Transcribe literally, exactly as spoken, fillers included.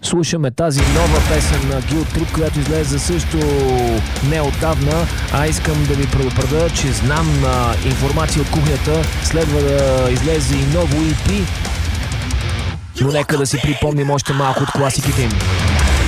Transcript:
Слушаме тази нова песен на Guilt Trip, която излезе също неотдавна, а искам да ви предупредя, че знам а, информация от кухнята, следва да излезе и ново и пи, но нека да си припомним още малко от класиките им.